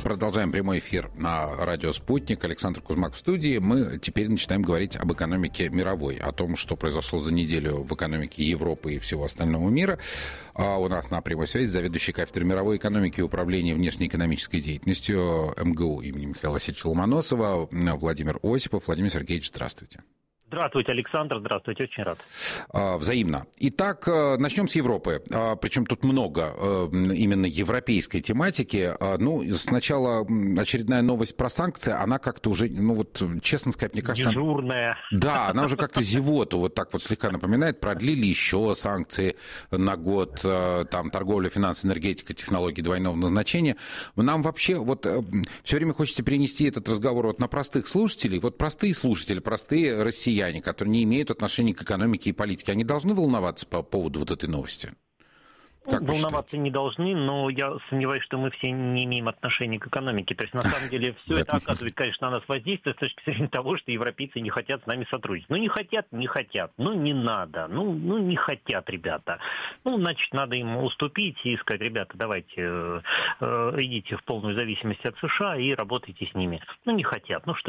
продолжаем прямой эфир на радио «Спутник». Александр Кузьмак в студии. Мы теперь начинаем говорить об экономике мировой, о том, что произошло за неделю в экономике Европы и всего остального мира. У нас на прямой связи заведующий кафедрой мировой экономики и управления внешнеэкономической деятельностью МГУ имени Михаила Васильевича Ломоносова Владимир Осипов. Владимир Сергеевич, здравствуйте. Здравствуйте, Александр. Здравствуйте, очень рад. Взаимно. Итак, начнем с Европы. Причем тут много именно европейской тематики. Ну, сначала очередная новость про санкции. Она как-то уже, ну вот, честно сказать, мне кажется... Дежурная. Да, она уже как-то зевоту вот так вот слегка напоминает. Продлили еще санкции на год. Там торговля, финансы, энергетика, технологии двойного назначения. Нам вообще вот все время хочется перенести этот разговор вот на простых слушателей. Вот простые слушатели, простые россияне, которые не имеют отношения к экономике и политике, они должны волноваться по поводу вот этой новости? Как волноваться не должны, но я сомневаюсь, что мы все не имеем отношения к экономике. То есть, на самом деле, все это оказывает, конечно, на нас воздействие с точки зрения того, что европейцы не хотят с нами сотрудничать. Ну, не хотят, ну, не надо, ну, не хотят ребята. Ну, значит, надо им уступить и сказать: ребята, давайте, идите в полную зависимость от США и работайте с ними. Ну, не хотят, ну, что